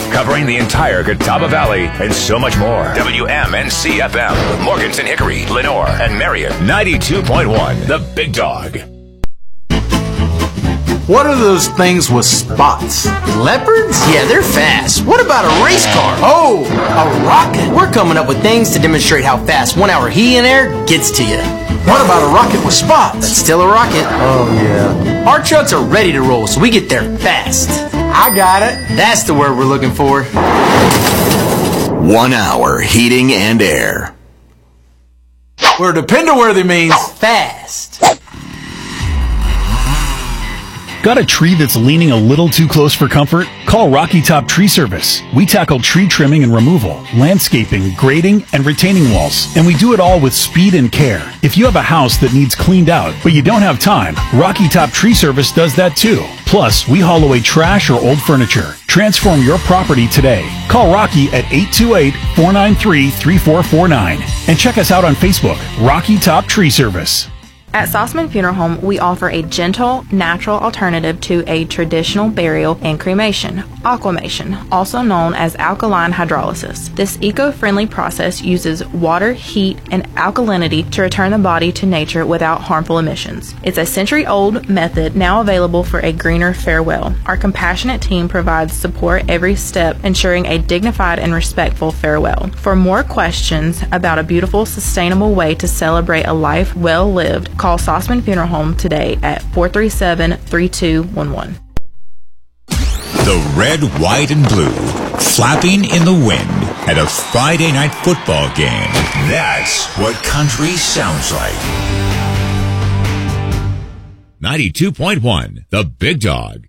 covering the entire Catawba Valley and so much more. WMNC FM with Morganton, Hickory, Lenore, and Marion. 92.1, The Big Dog. What are those things with spots? Leopards? Yeah, they're fast. What about a race car? Oh, a rocket. We're coming up with things to demonstrate how fast 1 hour heat and air gets to you. What about a rocket with spots? That's still a rocket. Oh, yeah. Our trucks are ready to roll, so we get there fast. I got it. That's the word we're looking for. 1 hour heating and air. Where depend-worthy means fast. Got a tree that's leaning a little too close for comfort? Call Rocky Top Tree Service. We tackle tree trimming and removal, landscaping, grading, and retaining walls. And we do it all with speed and care. If you have a house that needs cleaned out, but you don't have time, Rocky Top Tree Service does that too. Plus, we haul away trash or old furniture. Transform your property today. Call Rocky at 828-493-3449. And check us out on Facebook, Rocky Top Tree Service. At Sossman Funeral Home, we offer a gentle, natural alternative to a traditional burial and cremation, aquamation, also known as alkaline hydrolysis. This eco-friendly process uses water, heat, and alkalinity to return the body to nature without harmful emissions. It's a century-old method now available for a greener farewell. Our compassionate team provides support every step, ensuring a dignified and respectful farewell. For more questions about a beautiful, sustainable way to celebrate a life well lived, call Sossman Funeral Home today at 437-3211. The red, white, and blue flapping in the wind at a Friday night football game. That's what country sounds like. 92.1, The Big Dog.